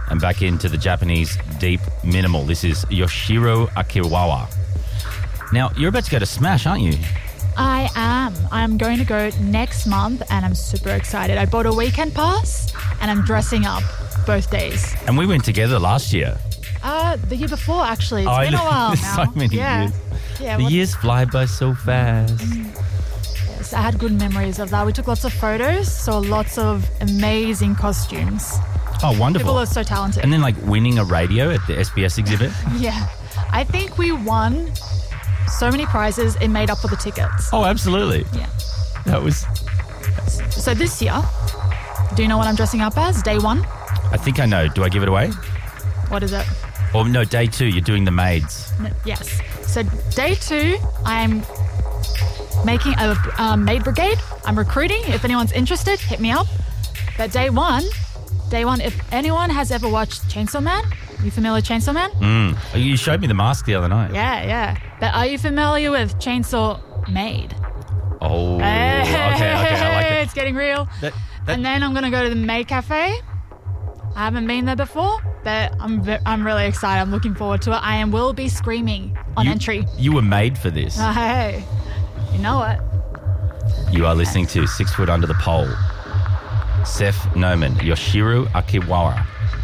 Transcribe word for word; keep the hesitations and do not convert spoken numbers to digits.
and back into the Japanese deep minimal. This is Yoshiro Akiwawa. Now, you're about to go to Smash, aren't you? I am. I'm going to go next month and I'm super excited. I bought a weekend pass and I'm dressing up both days. And we went together last year. Uh, the year before, actually. It's oh, been a while now. So many yeah. years. Yeah, the what... years fly by so fast. Yes, I had good memories of that. We took lots of photos, saw lots of amazing costumes. Oh, wonderful. People are so talented. And then like winning a radio at the S B S exhibit. Yeah. I think we won so many prizes, it made up for the tickets. Oh, absolutely. Yeah. That was... So this year, do you know what I'm dressing up as? Day one? I think I know. Do I give it away? What is it? Or no, day two, you're doing the maids. No, yes. So day two, I'm making a um, maid brigade. I'm recruiting. If anyone's interested, hit me up. But day one, day one, if anyone has ever watched Chainsaw Man, are you familiar with Chainsaw Man? Mm. You showed me the mask the other night. Yeah, yeah. But are you familiar with Chainsaw Maid? Oh, hey, okay, okay, I like it. It's getting real. That, that... And then I'm going to go to the Maid Cafe. I haven't been there before, but I'm ve- I'm really excited. I'm looking forward to it. I am will be screaming on you, entry. You were made for this. Uh, hey, you know what? You are listening to Six Foot Under the Pole. Seth Noman, Yoshiro Akiwara.